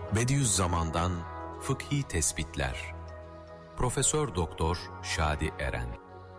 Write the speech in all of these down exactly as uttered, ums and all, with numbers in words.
Bediüzzaman'dan Fıkhi Tespitler. Profesör Doktor Şadi Eren.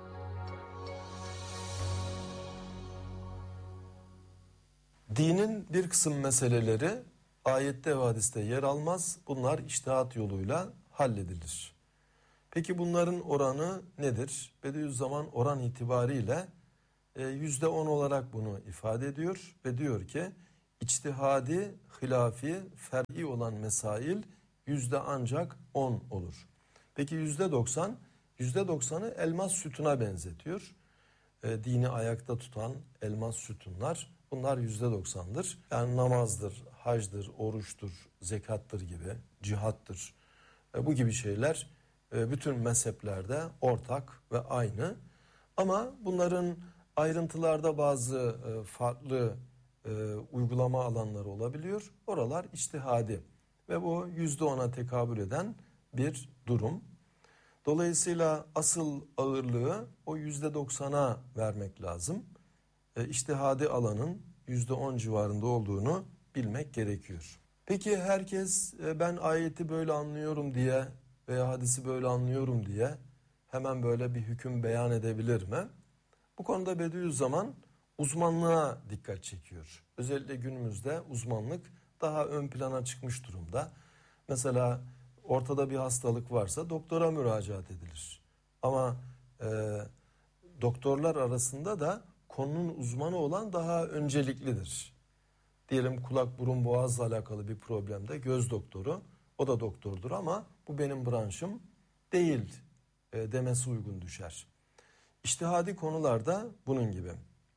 Dinin bir kısım meseleleri ayette ve hadiste yer almaz. Bunlar içtihat yoluyla halledilir. Peki bunların oranı nedir? Bediüzzaman oran itibariyle yüzde on olarak bunu ifade ediyor ve diyor ki içtihadi, hilafi, fer'i olan mesail yüzde ancak on olur. Peki yüzde doksan? Yüzde doksanı elmas sütuna benzetiyor. E, dini ayakta tutan elmas sütunlar, bunlar yüzde doksandır. Yani namazdır, hacdır, oruçtur, zekattır gibi, cihattır. E, bu gibi şeyler e, bütün mezheplerde ortak ve aynı. Ama bunların ayrıntılarda bazı e, farklı e, uygulama alanları olabiliyor. Oralar içtihadi ve bu yüzde ona tekabül eden bir durum. Dolayısıyla asıl ağırlığı o yüzde doksana vermek lazım. E, içtihadi alanın yüzde on civarında olduğunu bilmek gerekiyor. Peki herkes e, ben ayeti böyle anlıyorum diye veya hadisi böyle anlıyorum diye hemen böyle bir hüküm beyan edebilir mi? Bu konuda Bediüzzaman uzmanlığa dikkat çekiyor. Özellikle günümüzde uzmanlık daha ön plana çıkmış durumda. Mesela ortada bir hastalık varsa doktora müracaat edilir. Ama e, doktorlar arasında da konunun uzmanı olan daha önceliklidir. Diyelim kulak, burun, boğazla alakalı bir problemde göz doktoru, o da doktordur ama bu benim branşım değil e, demesi uygun düşer. İçtihadi konularda bunun gibi.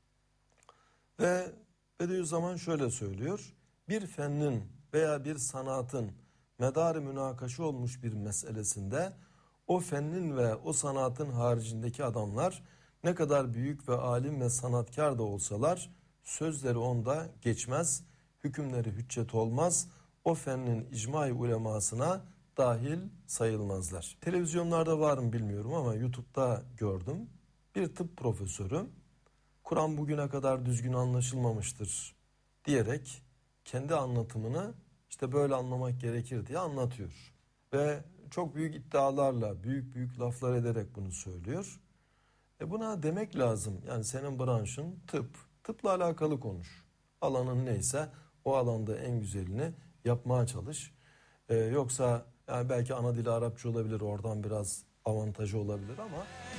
Ve Bediüzzaman şöyle söylüyor. Bir fennin veya bir sanatın medar-ı münakaşa olmuş bir meselesinde o fennin ve o sanatın haricindeki adamlar ne kadar büyük ve alim ve sanatkar da olsalar sözleri onda geçmez, hükümleri hüccet olmaz, o fennin icma-i ulemasına dahil sayılmazlar. Televizyonlarda var mı bilmiyorum ama YouTube'da gördüm. Bir tıp profesörü Kur'an bugüne kadar düzgün anlaşılmamıştır diyerek kendi anlatımını işte böyle anlamak gerekir diye anlatıyor. Ve çok büyük iddialarla, büyük büyük laflar ederek bunu söylüyor. E buna demek lazım. Yani senin branşın tıp. Tıpla alakalı konuş. Alanın neyse o alanda en güzelini yapmaya çalış. E, yoksa yani belki ana dili Arapça olabilir, oradan biraz avantajı olabilir ama